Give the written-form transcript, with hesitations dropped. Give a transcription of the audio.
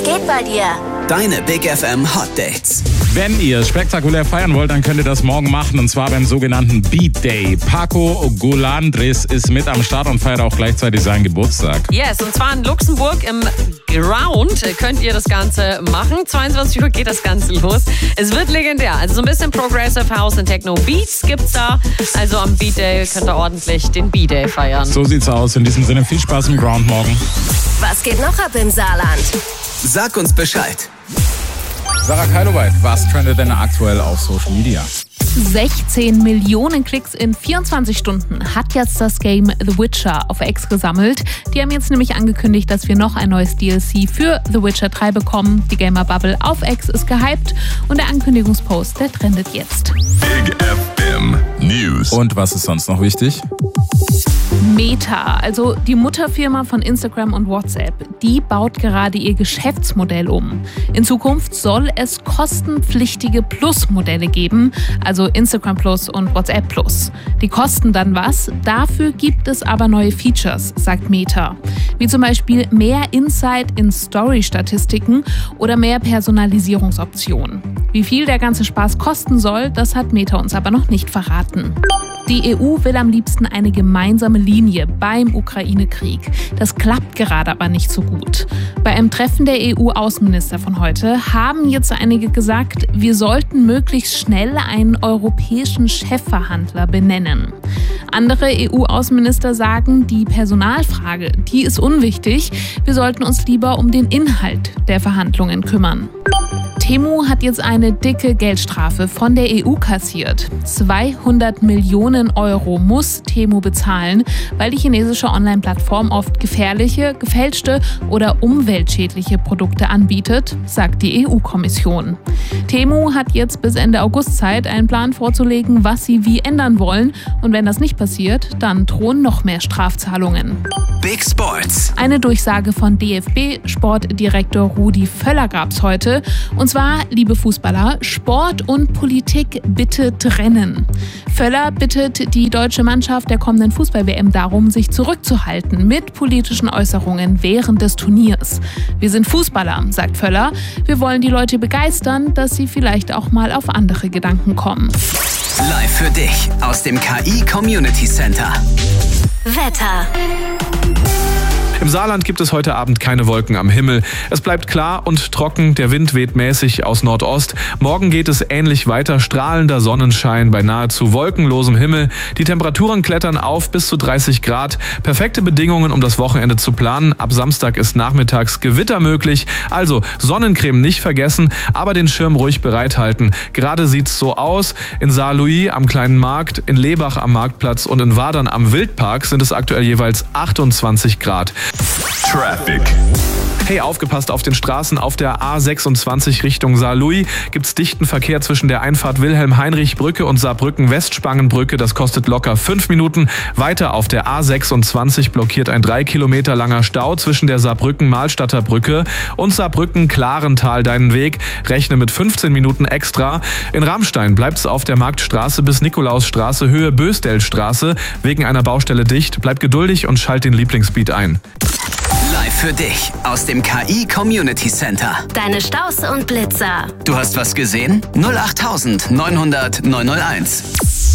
geht bei dir? Deine Big FM Hot Dates. Wenn ihr spektakulär feiern wollt, dann könnt ihr das morgen machen, und zwar beim sogenannten Beat Day. Paco Golandris ist mit am Start und feiert auch gleichzeitig seinen Geburtstag. Yes, und zwar in Luxemburg im Ground könnt ihr das Ganze machen. 22 Uhr geht das Ganze los. Es wird legendär. Also so ein bisschen Progressive House und Techno Beats gibt's da. Also am Beat Day könnt ihr ordentlich den Beat Day feiern. So sieht's aus. In diesem Sinne viel Spaß im Ground morgen. Was geht noch ab im Saarland? Sag uns Bescheid. Sarah Keiloweit, was trendet denn aktuell auf Social Media? 16 Millionen Klicks in 24 Stunden hat jetzt das Game The Witcher auf X gesammelt. Die haben jetzt nämlich angekündigt, dass wir noch ein neues DLC für The Witcher 3 bekommen. Die Gamer-Bubble auf X ist gehypt und der Ankündigungspost, der trendet jetzt. Big FM News. Und was ist sonst noch wichtig? Meta, also die Mutterfirma von Instagram und WhatsApp, die baut gerade ihr Geschäftsmodell um. In Zukunft soll es kostenpflichtige Plus-Modelle geben, also Instagram Plus und WhatsApp Plus. Die kosten dann was, dafür gibt es aber neue Features, sagt Meta. Wie zum Beispiel mehr Insight in Story-Statistiken oder mehr Personalisierungsoptionen. Wie viel der ganze Spaß kosten soll, das hat Meta uns aber noch nicht verraten. Die EU will am liebsten eine gemeinsame Linie beim Ukraine-Krieg. Das klappt gerade aber nicht so gut. Bei einem Treffen der EU-Außenminister von heute haben jetzt einige gesagt, wir sollten möglichst schnell einen europäischen Chefverhandler benennen. Andere EU-Außenminister sagen, die Personalfrage, die ist unwichtig. Wir sollten uns lieber um den Inhalt der Verhandlungen kümmern. Temu hat jetzt eine dicke Geldstrafe von der EU kassiert. 200 Millionen Euro muss Temu bezahlen, weil die chinesische Online-Plattform oft gefährliche, gefälschte oder umweltschädliche Produkte anbietet, sagt die EU-Kommission. Temu hat jetzt bis Ende August Zeit, einen Plan vorzulegen, was sie wie ändern wollen. Und wenn das nicht passiert, dann drohen noch mehr Strafzahlungen. Big Sports. Eine Durchsage von DFB-Sportdirektor Rudi Völler gab's heute. Und zwar, liebe Fußballer, Sport und Politik bitte trennen. Völler bittet die deutsche Mannschaft der kommenden Fußball-WM darum, sich zurückzuhalten mit politischen Äußerungen während des Turniers. Wir sind Fußballer, sagt Völler. Wir wollen die Leute begeistern, dass sie vielleicht auch mal auf andere Gedanken kommen. Live für dich aus dem KI Community Center. Wetter. Im Saarland gibt es heute Abend keine Wolken am Himmel. Es bleibt klar und trocken, der Wind weht mäßig aus Nordost. Morgen geht es ähnlich weiter, strahlender Sonnenschein bei nahezu wolkenlosem Himmel. Die Temperaturen klettern auf bis zu 30 Grad. Perfekte Bedingungen, um das Wochenende zu planen. Ab Samstag ist nachmittags Gewitter möglich. Also Sonnencreme nicht vergessen, aber den Schirm ruhig bereithalten. Gerade sieht's so aus. In Saarlouis am Kleinen Markt, in Lebach am Marktplatz und in Wadern am Wildpark sind es aktuell jeweils 28 Grad. Traffic. Hey, aufgepasst auf den Straßen. Auf der A26 Richtung Saarlouis gibt's dichten Verkehr zwischen der Einfahrt Wilhelm-Heinrich-Brücke und Saarbrücken-Westspangenbrücke. Das kostet locker 5 Minuten. Weiter auf der A26 blockiert ein 3 Kilometer langer Stau zwischen der Saarbrücken-Mahlstadter Brücke und Saarbrücken-Klarental deinen Weg. Rechne mit 15 Minuten extra. In Ramstein bleibt's auf der Marktstraße bis Nikolausstraße Höhe Bösdelstraße wegen einer Baustelle dicht. Bleib geduldig und schalt den Lieblingsbeat ein. Live für dich aus dem KI Community Center. Deine Staus und Blitzer. Du hast was gesehen? 08900 901.